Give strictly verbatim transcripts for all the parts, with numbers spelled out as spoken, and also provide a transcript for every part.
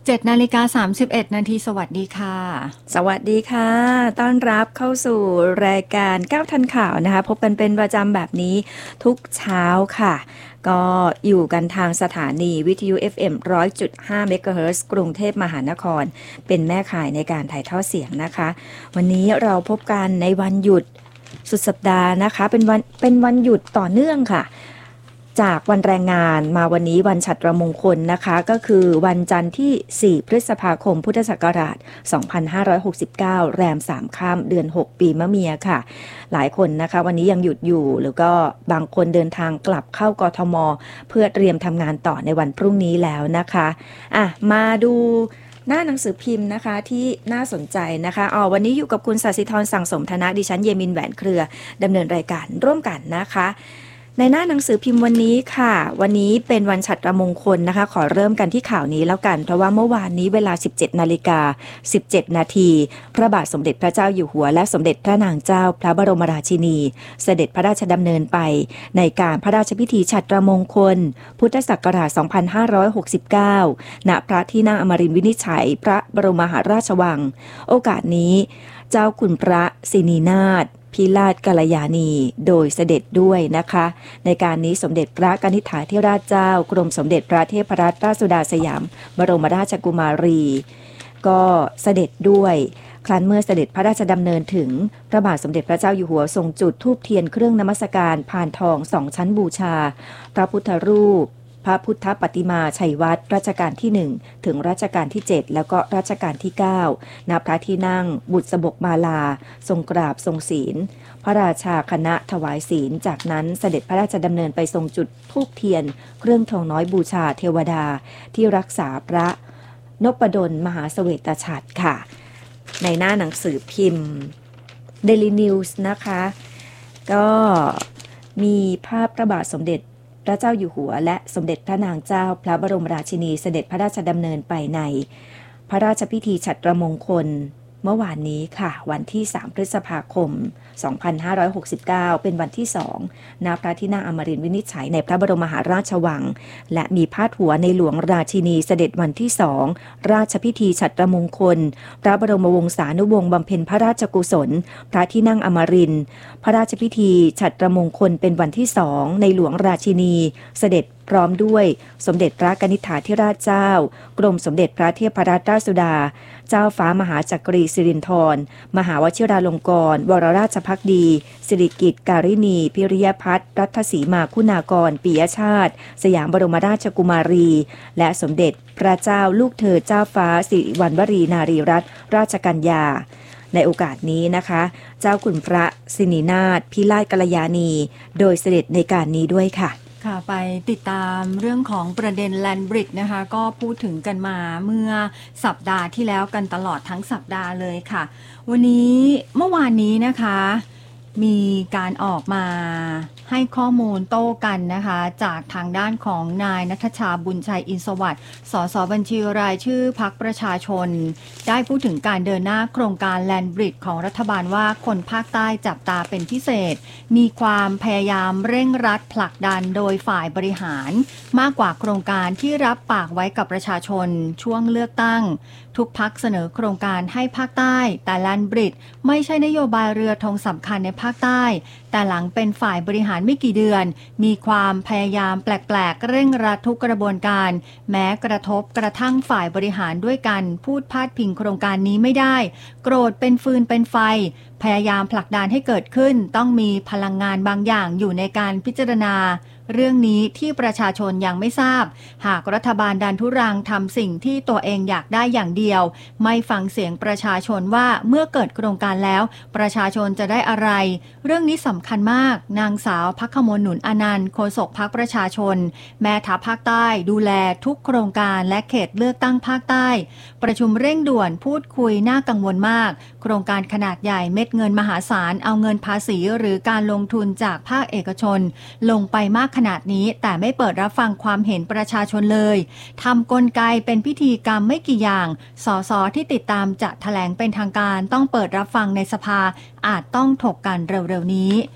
เจ็ดนาฬิกาสามสิบเอ็ดนาทีสวัสดีค่ะสวัสดีค่ะต้อนรับเข้าสู่รายการก้าวทันข่าวนะคะพบกันเป็นประจำแบบนี้ทุกเช้าค่ะก็อยู่กันทางสถานีวิทยุ เอฟ เอ็ม หนึ่งร้อยจุดห้า เมกะเฮิรตซ์ กรุงเทพมหานครเป็นแม่ข่ายในการถ่ายทอดเสียงนะคะวันนี้เราพบกันในวันหยุดสุดสัปดาห์นะคะเป็นวันเป็นวันหยุดต่อเนื่องค่ะจากวันแรงงานมาวันนี้วันฉัตรมงคลนะคะก็คือวันจันทร์ที่สี่พฤษภาคมพุทธศักราชสองพันห้าร้อยหกสิบเก้าแรมสามค่ำเดือนหกปีมะเมียค่ะหลายคนนะคะวันนี้ยังหยุดอยู่หรือก็บางคนเดินทางกลับเข้ากทมเพื่อเตรียมทำงานต่อในวันพรุ่งนี้แล้วนะคะอ่ะมาดูหน้าหนังสือพิมพ์นะคะที่น่าสนใจนะคะอ๋อวันนี้อยู่กับคุณศศิธรสั่งสมธนะดิฉันเยมินแหวนเครือดำเนินรายการร่วมกันนะคะในหน้าหนังสือพิมพ์วันนี้ค่ะวันนี้เป็นวันฉัตรมงคลนะคะขอเริ่มกันที่ข่าวนี้แล้วกันเพราะว่าเมื่อวานนี้เวลา สิบเจ็ดนาฬิกาสิบเจ็ดนาทีพระบาทสมเด็จพระเจ้าอยู่หัวและสมเด็จพระนางเจ้าพระบรมราชินีเสด็จพระราชดำเนินไปในการพระราชพิธีฉัตรมงคลพุทธศักราชสองพันห้าร้อยหกสิบเก้าณพระที่นั่งอมรินทร์วินิจฉัยพระบรมมหาราชวังโอกาสนี้เจ้าคุณพระสินีนาถพิราชกัลยาณีโดยเสด็จด้วยนะคะในการนี้สมเด็จพระกนิษฐาธิราชเจ้ากรมสมเด็จพระเทพรัตนราชสุดาสยามบรมราชกุมารีก็เสด็จด้วยครั้นเมื่อเสด็จพระราชดำเนินถึงพระบาทสมเด็จพระเจ้าอยู่หัวทรงจุดธูปเทียนเครื่องนมัสการพานทองสองชั้นบูชาพระพุทธรูปพระพุทธปฏิมาชัยวัตรรัชกาลที่หนึ่งถึงรัชกาลที่เจ็ดแล้วก็รัชกาลที่เก้าณพระที่นั่งบุษบกมาลาทรงกราบทรงศีลพระราชาคณะถวายศีลจากนั้นเสด็จพระราชดำเนินไปทรงจุดธูปเทียนเครื่องทองน้อยบูชาเทวดาที่รักษาพระนพดลมหาเสวตฉัตรค่ะในหน้าหนังสือพิมพ์ Daily News นะคะก็มีภาพพระบาทสมเด็จพระเจ้าอยู่หัวและสมเด็จพระนางเจ้าพระบรมราชินีเสด็จพระราชดำเนินไปในพระราชพิธีฉัตรมงคลเมื่อวานนี้ค่ะวันที่สามพฤษภาคมสองพันห้าร้อยหกสิบเก้าเป็นวันที่สองณพระที่นั่งอมรินทร์วินิจฉัยในพระบรมมหาราชวังและมีพาดหัวในหลวงราชินีเสด็จวันที่สองราชพิธีฉัตรมงคลพระบรมวงศานุวงศ์บำเพ็ญพระราชกุศลพระที่นั่งอมรินทร์พระราชพิธีฉัตรมงคลเป็นวันที่สองในหลวงราชินีเสด็จพร้อมด้วยสมเด็จพระกนิษฐาธิราชเจ้ากรมสมเด็จพระเทพรัตนราชสุดาเจ้าฟ้ามหาจักรีสิรินธรมหาวชิราลงกรณ์วรราชภักดีสิริกิติ์การิณีพิริยพัฒน์รัตศรีมาคุณากรปิยชาติสยามบรมราชกุมารีและสมเด็จพระเจ้าลูกเธอเจ้าฟ้าสิริวัณวรีนารีรัตนราชกัญญาในโอกาสนี้นะคะเจ้าคุณพระสินีนาถพิราชกัลยาณีโดยเสด็จในการนี้ด้วยค่ะค่ะไปติดตามเรื่องของประเด็นแลนบริดจ์นะคะก็พูดถึงกันมาเมื่อสัปดาห์ที่แล้วกันตลอดทั้งสัปดาห์เลยค่ะวันนี้เมื่อวานนี้นะคะมีการออกมาให้ข้อมูลโต้กันนะคะจากทางด้านของนายณัฐชาบุญชัยอินทร์สวัสดิ์สสบัญชีรายชื่อพรรคประชาชนได้พูดถึงการเดินหน้าโครงการแลนบริดจ์ของรัฐบาลว่าคนภาคใต้จับตาเป็นพิเศษมีความพยายามเร่งรัดผลักดันโดยฝ่ายบริหารมากกว่าโครงการที่รับปากไว้กับประชาชนช่วงเลือกตั้งทุกพรรคเสนอโครงการให้ภาคใต้แต่แลนบริดจ์ไม่ใช่นโยบายเรือธงสำคัญในภาคใต้แต่หลังเป็นฝ่ายบริหารไม่กี่เดือนมีความพยายามแปลกๆเร่งรัดทุกกระบวนการแม้กระทบกระทั่งฝ่ายบริหารด้วยกันพูดพาดพิงโครงการนี้ไม่ได้โกรธเป็นฟืนเป็นไฟพยายามผลักดันให้เกิดขึ้นต้องมีพลังงานบางอย่างอยู่ในการพิจารณาเรื่องนี้ที่ประชาชนยังไม่ทราบหากรัฐบาลดันทุรังทำสิ่งที่ตัวเองอยากได้อย่างเดียวไม่ฟังเสียงประชาชนว่าเมื่อเกิดโครงการแล้วประชาชนจะได้อะไรเรื่องนี้สำคัญมากนางสาวภัคมลหนุนอนันต์โฆษกพรรคประชาชนแม่ทัพภาคใต้ดูแลทุกโครงการและเขตเลือกตั้งภาคใต้ประชุมเร่งด่วนพูดคุยน่ากังวลมากโครงการขนาดใหญ่เม็ดเงินมหาศาลเอาเงินภาษีหรือการลงทุนจากภาคเอกชนลงไปมากขนาดนี้แต่ไม่เปิดรับฟังความเห็นประชาชนเลยทำกลไกเป็นพิธีกรรมไม่กี่อย่างสสที่ติดตามจะแถลงเป็นทางการต้องเปิดรับฟังในสภาอาจต้องถกกันเร็วๆนี้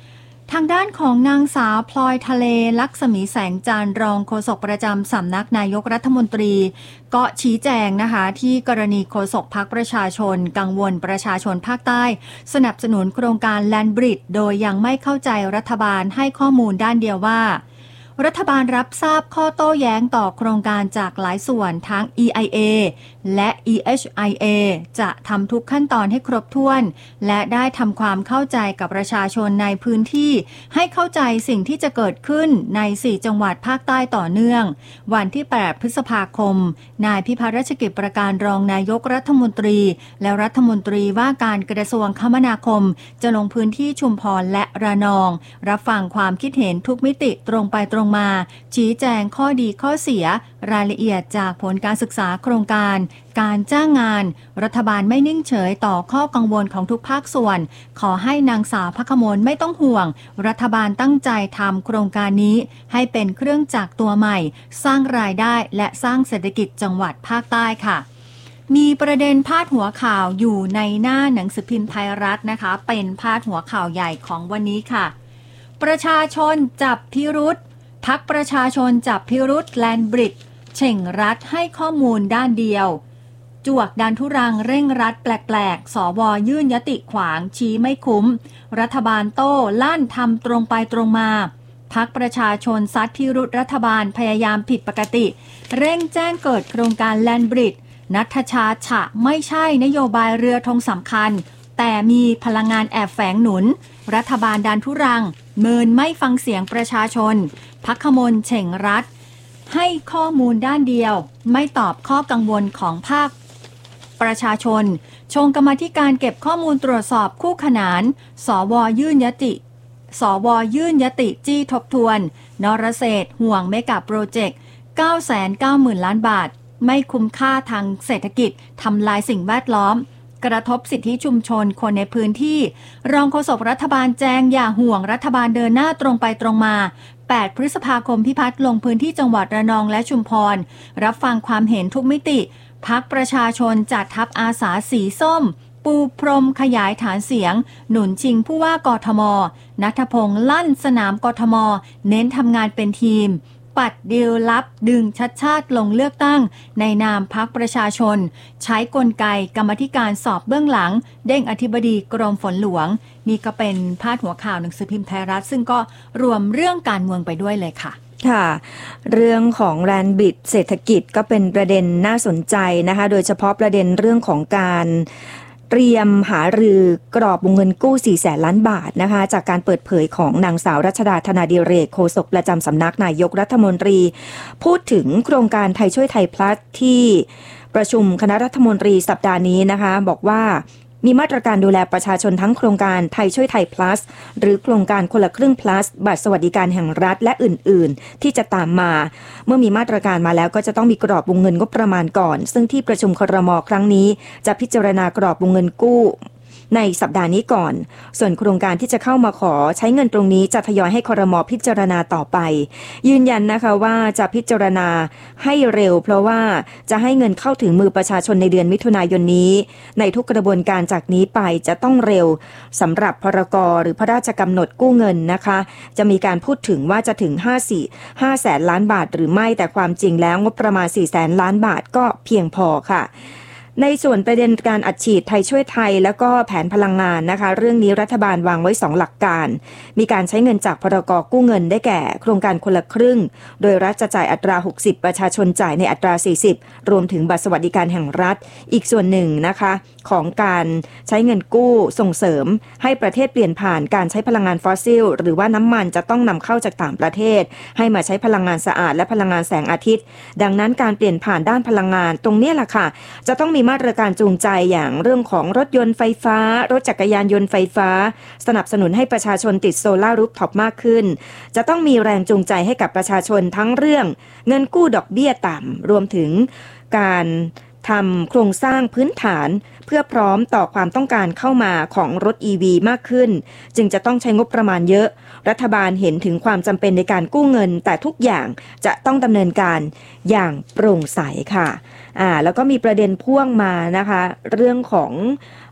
ทางด้านของนางสาวพลอยทะเลลักษมีแสงจันทร์รองโฆษกประจำสำนักนายกรัฐมนตรีก็ชี้แจงนะคะที่กรณีโฆษกพรรคประชาชนกังวลประชาชนภาคใต้สนับสนุนโครงการ Land Bridge โดยยังไม่เข้าใจรัฐบาลให้ข้อมูลด้านเดียวว่ารัฐบาลรับทราบข้อโต้แย้งต่อโครงการจากหลายส่วนทั้ง อี ไอ เอ และ อี เอช ไอ เอ จะทำทุกขั้นตอนให้ครบถ้วนและได้ทำความเข้าใจกับประชาชนในพื้นที่ให้เข้าใจสิ่งที่จะเกิดขึ้นในสี่จังหวัดภาคใต้ต่อเนื่องวันที่แปดพฤษภาคมนายพิพัฒน์รัชกิจประการรองนายกรัฐมนตรีและรัฐมนตรีว่าการกระทรวงคมนาคมจะลงพื้นที่ชุมพรและระนองรับฟังความคิดเห็นทุกมิติตรงไปตรงมาชี้แจงข้อดีข้อเสียรายละเอียดจากผลการศึกษาโครงการการจ้างงานรัฐบาลไม่นิ่งเฉยต่อข้อกังวลของทุกภาคส่วนขอให้นางสาวภัคมลไม่ต้องห่วงรัฐบาลตั้งใจทำโครงการนี้ให้เป็นเครื่องจักรตัวใหม่สร้างรายได้และสร้างเศรษฐกิจจังหวัดภาคใต้ค่ะมีประเด็นพาดหัวข่าวอยู่ในหน้าหนังสือพิมพ์ไทยรัฐนะคะเป็นพาดหัวข่าวใหญ่ของวันนี้ค่ะประชาชนจับพิรุธพรรคประชาชนจับพิรุธแลนด์บริดจ์เฉ่งรัฐให้ข้อมูลด้านเดียวจวกดันทุรังเร่งรัดแปลกๆสวยื่นยติขวางชี้ไม่คุ้มรัฐบาลโต้ลั่นทำตรงไปตรงมาพรรคประชาชนซัดพิรุธรัฐบาลพยายามผิดปกติเร่งแจ้งเกิดโครงการแลนด์บริดจ์ณัฐชาฉะไม่ใช่นโยบายเรือธงสำคัญแต่มีพลังงานแอบแฝงหนุนรัฐบาลดันทุรังเมินไม่ฟังเสียงประชาชนภัคมลเฉ่งรัฐให้ข้อมูลด้านเดียวไม่ตอบข้อกังวลของภาคประชาชนชงกรรมาธิการเก็บข้อมูลตรวจสอบคู่ขนานสวยื่นยติสวยื่นยติจี้ทบทวนนรเศรษฐ์ห่วงเมกะโปรเจกต์ เก้าแสนเก้าหมื่น ล้านบาทไม่คุ้มค่าทางเศรษฐกิจทำลายสิ่งแวดล้อมกระทบสิทธิชุมชนคนในพื้นที่รองโฆษกรัฐบาลแจ้งอย่าห่วงรัฐบาลเดินหน้าตรงไปตรงมาแปดพฤษภาคมพิพัฒน์ลงพื้นที่จังหวัดระนองและชุมพรรับฟังความเห็นทุกมิติพรรคประชาชนจัดทัพอาสาสีส้มปูพรมขยายฐานเสียงหนุนชิงผู้ว่ากทมณัฐพงษ์ลั่นสนามกทมเน้นทำงานเป็นทีมปัดดีลลับดึงชัดชาติลงเลือกตั้งในนามพรรคประชาชนใช้กลไกกรรมธิการสอบเบื้องหลังเด้งอธิบดีกรมฝนหลวงนี่ก็เป็นพาดหัวข่าวหนังสือพิมพ์ไทยรัฐซึ่งก็รวมเรื่องการเมืองไปด้วยเลยค่ะค่ะเรื่องของแลนด์บริดจ์เศรษฐกิจก็เป็นประเด็นน่าสนใจนะคะโดยเฉพาะประเด็นเรื่องของการเตรียมหารือกรอบวงเงินกู้สี่แสนล้านบาทนะคะจากการเปิดเผยของนางสาวรัชดาธนาดิเรกโฆษกประจำสำนักนายกรัฐมนตรีพูดถึงโครงการไทยช่วยไทยพลัสที่ประชุมคณะรัฐมนตรีสัปดาห์นี้นะคะบอกว่ามีมาตรการดูแลประชาชนทั้งโครงการไทยช่วยไทย plus หรือโครงการคนละครึ่ง plus บัตรสวัสดิการแห่งรัฐและอื่นๆที่จะตามมาเมื่อมีมาตรการมาแล้วก็จะต้องมีกรอบวงเงินงบประมาณก่อนซึ่งที่ประชุมครม.ครั้งนี้จะพิจารณากรอบวงเงินกู้ในสัปดาห์นี้ก่อนส่วนโครงการที่จะเข้ามาขอใช้เงินตรงนี้จะทยอยให้ครม.พิจารณาต่อไปยืนยันนะคะว่าจะพิจารณาให้เร็วเพราะว่าจะให้เงินเข้าถึงมือประชาชนในเดือนมิถุนายนนี้ในทุกกระบวนการจากนี้ไปจะต้องเร็วสำหรับพรก.หรือพระราชกำหนดกู้เงินนะคะจะมีการพูดถึงว่าจะถึงห้าแสนล้านบาทหรือไม่แต่ความจริงแล้วงบประมาณสี่แสนล้านบาทก็เพียงพอค่ะในส่วนประเด็นการอัดฉีดไทยช่วยไทยแล้วก็แผนพลังงานนะคะเรื่องนี้รัฐบาลวางไว้สองหลักการมีการใช้เงินจากพรก.กู้เงินได้แก่โครงการคนละครึ่งโดยรัฐจะจ่ายอัตราหกสิบประชาชนจ่ายในอัตราสี่สิบรวมถึงบัตรสวัสดิการแห่งรัฐอีกส่วนหนึ่งนะคะของการใช้เงินกู้ส่งเสริมให้ประเทศเปลี่ยนผ่านการใช้พลังงานฟอสซิลหรือว่าน้ำมันจะต้องนำเข้าจากต่างประเทศให้มาใช้พลังงานสะอาดและพลังงานแสงอาทิตย์ดังนั้นการเปลี่ยนผ่านด้านพลังงานตรงนี้แหละค่ะจะต้องมีมาตรการจูงใจอย่างเรื่องของรถยนต์ไฟฟ้ารถจักรยานยนต์ไฟฟ้าสนับสนุนให้ประชาชนติดโซล่ารูฟท็อปมากขึ้นจะต้องมีแรงจูงใจให้กับประชาชนทั้งเรื่องเงินกู้ดอกเบี้ยต่ำรวมถึงการทำโครงสร้างพื้นฐานเพื่อพร้อมต่อความต้องการเข้ามาของรถ อี วี มากขึ้นจึงจะต้องใช้งบประมาณเยอะรัฐบาลเห็นถึงความจำเป็นในการกู้เงินแต่ทุกอย่างจะต้องดำเนินการอย่างโปร่งใสค่ะอ่าแล้วก็มีประเด็นพ่วงมานะคะเรื่องของ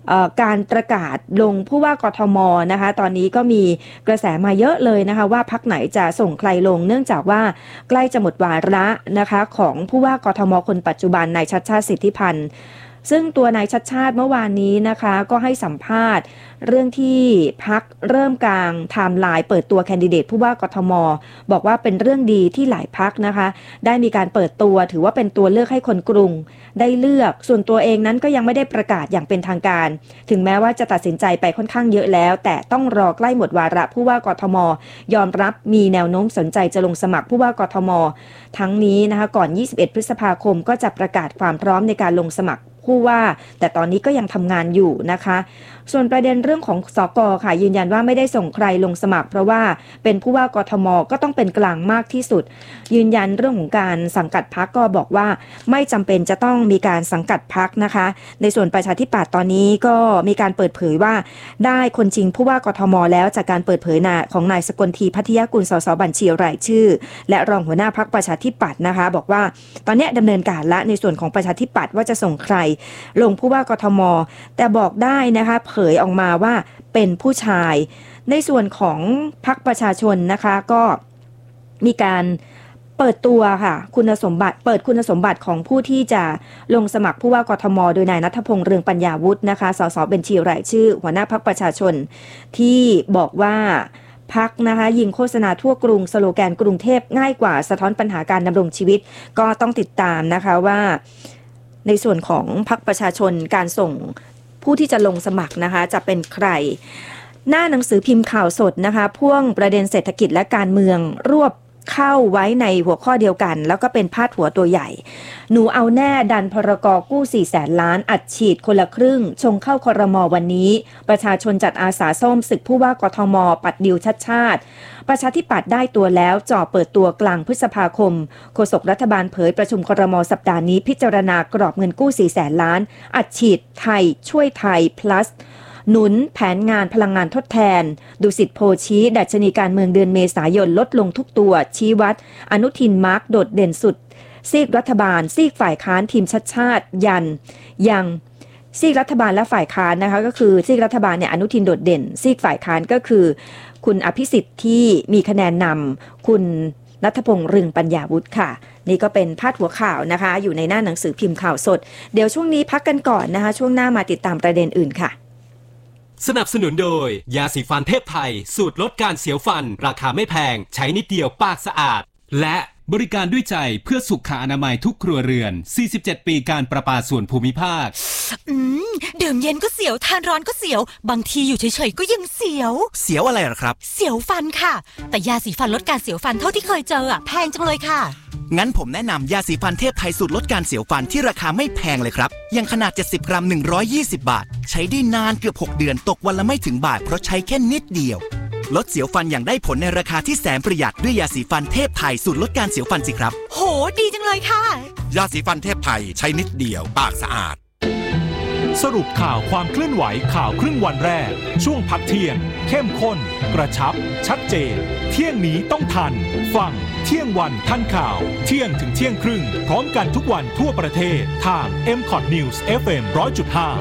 การประกาศลงผู้ว่ากทมนะคะตอนนี้ก็มีกระแสมาเยอะเลยนะคะว่าพรรคไหนจะส่งใครลงเนื่องจากว่าใกล้จะหมดวาระนะคะของผู้ว่ากทมคนปัจจุบันนายชัชชาติสิทธิพันธ์ซึ่งตัวนายชัชชาติเมื่อวานนี้นะคะก็ให้สัมภาษณ์เรื่องที่พรรคเริ่มกลางไทม์ไลน์เปิดตัวแคนดิเดตผู้ว่ากทมบอกว่าเป็นเรื่องดีที่หลายพรรคนะคะได้มีการเปิดตัวถือว่าเป็นตัวเลือกให้คนกรุงได้เลือกส่วนตัวเองนั้นก็ยังไม่ได้ประกาศอย่างเป็นทางการถึงแม้ว่าจะตัดสินใจไปค่อนข้างเยอะแล้วแต่ต้องรอใกล้หมดวาระผู้ว่ากทมยอมรับมีแนวโน้มสนใจจะลงสมัครผู้ว่ากทมทั้งนี้นะคะก่อนยี่สิบเอ็ดพฤษภาคมก็จะประกาศความพร้อมในการลงสมัครผู้ว่าแต่ตอนนี้ก็ยังทำงานอยู่นะคะส่วนประเด็นเรื่องของสก.ค่ะยืนยันว่าไม่ได้ส่งใครลงสมัครเพราะว่าเป็นผู้ว่ากทมก็ต้องเป็นกลางมากที่สุดยืนยันเรื่องของการสังกัดพรรคก็บอกว่าไม่จำเป็นจะต้องมีการสังกัดพรรคนะคะในส่วนประชาธิปัตย์ตอนนี้ก็มีการเปิดเผยว่าได้คนจริงผู้ว่ากทมแล้วจากการเปิดเผยของนายสกลทีพัทยกุลสสบัญชีรายชื่อและรองหัวหน้าพรรคประชาธิปัตย์นะคะบอกว่าตอนนี้ดำเนินการละในส่วนของประชาธิปัตย์ว่าจะส่งใครลงผู้ว่ากทมแต่บอกได้นะคะเผยออกมาว่าเป็นผู้ชายในส่วนของพรรคประชาชนนะคะก็มีการเปิดตัวค่ะคุณสมบัติเปิดคุณสมบัติของผู้ที่จะลงสมัครผู้ว่ากทมโดยนายณัฐพงษ์เรืองปัญญาวุฒินะคะสสบัญชีรายชื่อหัวหน้าพรรคประชาชนที่บอกว่าพรรคนะคะยิงโฆษณาทั่วกรุงสโลแกนกรุงเทพง่ายกว่าสะท้อนปัญหาการดำรงชีวิตก็ต้องติดตามนะคะว่าในส่วนของพรรคประชาชนการส่งผู้ที่จะลงสมัครนะคะจะเป็นใครหน้าหนังสือพิมพ์ข่าวสดนะคะพ่วงประเด็นเศรษฐกิจและการเมืองรวบเข้าไว้ในหัวข้อเดียวกันแล้วก็เป็นพาดหัวตัวใหญ่หนูเอาแน่ดันพรก.กู้สี่แสนล้านอัดฉีดคนละครึ่งชงเข้าครม.วันนี้ประชาชนจัดอาสาส้มศึกผู้ว่ากทม.ปัดดิวชัดชาติประชาธิปัตย์ได้ตัวแล้วจ่อเปิดตัวกลางพฤษภาคมโฆษกรัฐบาลเผยประชุมครม.สัปดาห์นี้พิจารณากรอบเงินกู้สี่แสนล้านอัดฉีดไทยช่วยไทย plusหนุนแผนงานพลังงานทดแทนดุสิตโพชี้ดัชนีการเมืองเดือนเมษายนลดลงทุกตัวชี้วัดอนุทินมาร์กโดดเด่นสุดซีกรัฐบาลซีกฝ่ายค้านทีมชัดชาติยันยังซีกรัฐบาลและฝ่ายค้านนะคะก็คือซีกรัฐบาลเนี่ยอนุทินโดดเด่นซีกฝ่ายค้านก็คือคุณอภิสิทธิ์ที่มีคะแนนนำคุณณัฐพงษ์เรืองปัญญาวุฒิค่ะนี่ก็เป็นพาดหัวข่าวนะคะอยู่ในหน้าหนังสือพิมพ์ข่าวสดเดี๋ยวช่วงนี้พักกันก่อนนะคะช่วงหน้ามาติดตามประเด็นอื่นค่ะสนับสนุนโดยยาสีฟันเทพไทยสูตรลดการเสียวฟันราคาไม่แพงใช้นิดเดียวปากสะอาดและบริการด้วยใจเพื่อสุขอนามัยทุกครัวเรือนสี่สิบเจ็ดปีการประปาส่วนภูมิภาคอืมดื่มเย็นก็เสียวทานร้อนก็เสียวบางทีอยู่เฉยๆก็ยังเสียวเสียวอะไรหรอครับเสียวฟันค่ะแต่ยาสีฟันลดการเสียวฟันเท่าที่เคยเจออ่ะแพงจังเลยค่ะงั้นผมแนะนำยาสีฟันเทพไทยสูตรลดการเสียวฟันที่ราคาไม่แพงเลยครับอย่างขนาดเจ็ดสิบกรัมหนึ่งร้อยยี่สิบบาทใช้ได้นานเกือบหกเดือนตกวันละไม่ถึงบาทเพราะใช้แค่นิดเดียวลดเสียวฟันอย่างได้ผลในราคาที่แสนประหยัดด้วยยาสีฟันเทพไทยสูตรลดการเสียวฟันสิครับโหดีจังเลยค่ะยาสีฟันเทพไทยใช้นิดเดียวปากสะอาดสรุปข่าวความเคลื่อนไหวข่าวครึ่งวันแรกช่วงพักเที่ยงเข้มข้นกระชับชัดเจนเที่ยงนี้ต้องทันฟังเที่ยงวันทันข่าวเที่ยงถึงเที่ยงครึ่งพร้อมกันทุกวันทั่วประเทศทาง เอ็ม คอท News เอฟ เอ็ม หนึ่งร้อยจุดห้า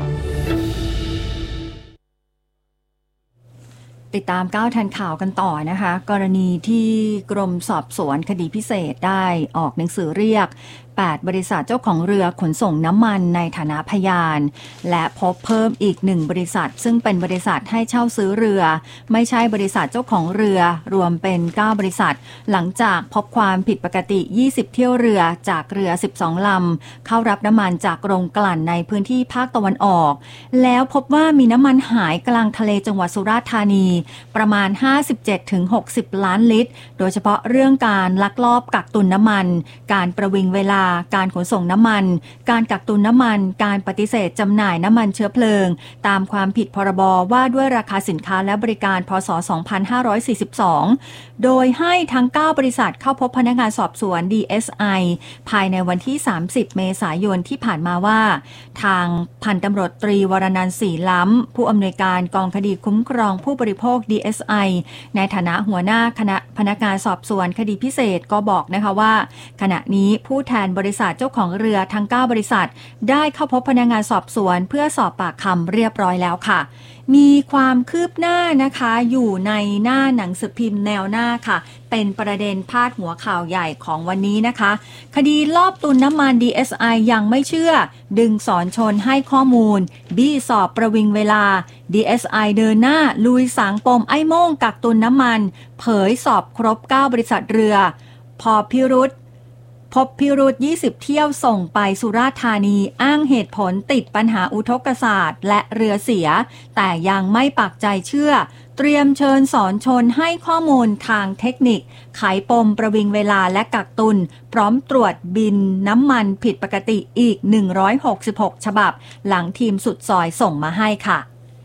ติดตามก้าวทันข่าวกันต่อนะคะกรณีที่กรมสอบสวนคดีพิเศษได้ออกหนังสือเรียกแปดบริษัทเจ้าของเรือขนส่งน้ำมันในฐานะพยานและพบเพิ่มอีกหนึ่งบริษัทซึ่งเป็นบริษัทให้เช่าซื้อเรือไม่ใช่บริษัทเจ้าของเรือรวมเป็นเก้าบริษัทหลังจากพบความผิดปกติยี่สิบเที่ยวเรือจากเรือสิบสองลำเข้ารับน้ำมันจากโรงกลั่นในพื้นที่ภาคตะวันออกแล้วพบว่ามีน้ำมันหายกลางทะเลจังหวัดสุราษฎร์ธานีประมาณ ห้าสิบเจ็ดถึงหกสิบ ล้านลิตรโดยเฉพาะเรื่องการลักลอบกักตุนน้ำมันการประวิงเวลาการขนส่งน้ำมันการกักตุนน้ำมันการปฏิเสธจำหน่ายน้ำมันเชื้อเพลิงตามความผิดพรบว่าด้วยราคาสินค้าและบริการพ.ศ. สองพันห้าร้อยสี่สิบสองโดยให้ทั้งเก้าบริษัทเข้าพบพนักงานสอบสวน ดี เอส ไอ ภายในวันที่สามสิบเมษายนที่ผ่านมาว่าทางพันตำรวจตรีวรนันท์ศรีล้ำผู้อำนวยการกองคดีคุ้มครองผู้บริโภค ดี เอส ไอ ในฐานะหัวหน้าคณะพนักงานสอบสวนคดีพิเศษก็บอกนะคะว่าขณะนี้ผู้แทนบริษัทเจ้าของเรือทั้งเก้าบริษัทได้เข้าพบพนักงานสอบสวนเพื่อสอบปากคำเรียบร้อยแล้วค่ะมีความคืบหน้านะคะอยู่ในหน้าหนังสือพิมพ์แนวหน้าค่ะเป็นประเด็นพาดหัวข่าวใหญ่ของวันนี้นะคะคดีลอบตุนน้ำมัน ดี เอส ไอ ยังไม่เชื่อดึงสอนชนให้ข้อมูลบี้สอบประวิงเวลา ดี เอส ไอ เดินหน้าลุยสางปมไอ้โม่งกักตุนน้ำมันเผยสอบครบเก้าบริษัทเรือพอพิรุธพบพิรุธยี่สิบเที่ยวส่งไปสุราษฎร์ธานีอ้างเหตุผลติดปัญหาอุทกศาสตร์และเรือเสียแต่ยังไม่ปักใจเชื่อเตรียมเชิญสอนชนให้ข้อมูลทางเทคนิคไขปมประวิงเวลาและกักตุนพร้อมตรวจบินน้ำมันผิดปกติอีกหนึ่งร้อยหกสิบหกฉบับหลังทีมสุดซอยส่งมาให้ค่ะ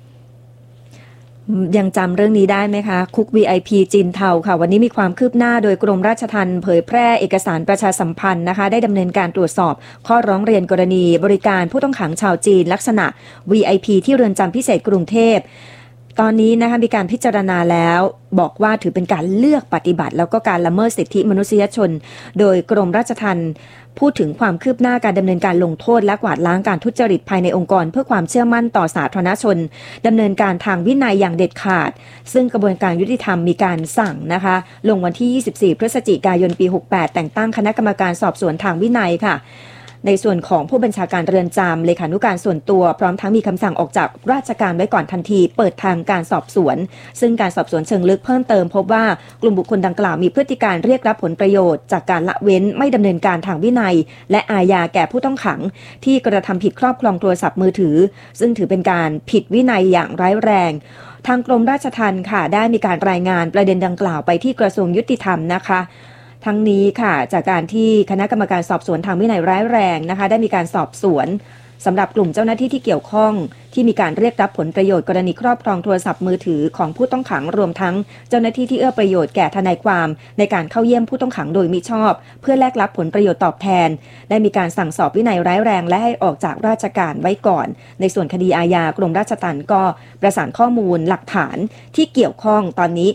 ยังจำเรื่องนี้ได้ไหมคะคุก วี ไอ พี จีนเทาค่ะวันนี้มีความคืบหน้าโดยกรมราชทัณฑ์เผยแพร่เอกสารประชาสัมพันธ์นะคะได้ดำเนินการตรวจสอบข้อร้องเรียนกรณีบริการผู้ต้องขังชาวจีนลักษณะ วี ไอ พี ที่เรือนจำพิเศษกรุงเทพตอนนี้นะคะมีการพิจารณาแล้วบอกว่าถือเป็นการเลือกปฏิบัติแล้วก็การละเมิดสิทธิมนุษยชนโดยกรมราชทัณฑ์พูดถึงความคืบหน้าการดำเนินการลงโทษและกวาดล้างการทุจริตภายในองค์กรเพื่อความเชื่อมั่นต่อสาธารณชนดำเนินการทางวินัยอย่างเด็ดขาดซึ่งกระบวนการยุติธรรมมีการสั่งนะคะลงวันที่ยี่สิบสี่พฤศจิกายนปีหกแปดแต่งตั้งคณะกรรมการสอบสวนทางวินัยค่ะในส่วนของผู้บัญชาการเรือนจำเลขานุการส่วนตัวพร้อมทั้งมีคำสั่งออกจากราชการไว้ก่อนทันทีเปิดทางการสอบสวนซึ่งการสอบสวนเชิงลึกเพิ่มเติมพบว่ากลุ่มบุคคลดังกล่าวมีพฤติการเรียกรับผลประโยชน์จากการละเว้นไม่ดำเนินการทางวินัยและอาญาแก่ผู้ต้องขังที่กระทำผิดครอบครองโทรศัพท์มือถือซึ่งถือเป็นการผิดวินัยอย่างร้ายแรงทางกรมราชทัณฑ์ค่ะได้มีการรายงานประเด็นดังกล่าวไปที่กระทรวงยุติธรรมนะคะทั้งนี้ค่ะจากการที่คณะกรรมการสอบสวนทางวินัยร้ายแรงนะคะได้มีการสอบสวนสำหรับกลุ่มเจ้าหน้าที่ที่เกี่ยวข้องที่มีการเรียกรับผลประโยชน์กรณีครอบครองโทรศัพท์มือถือของผู้ต้องขังรวมทั้งเจ้าหน้าที่ที่เอื้อประโยชน์แก่ทนายความในการเข้าเยี่ยมผู้ต้องขังโดยมิชอบเพื่อแลกรับผลประโยชน์ตอบแทนได้มีการสั่งสอบวินัยร้ายแรงและให้ออกจากราชการไว้ก่อนในส่วนคดีอาญากรมราชทัณฑ์ก็ประสานข้อมูลหลักฐานที่เกี่ยวข้องตอนนี้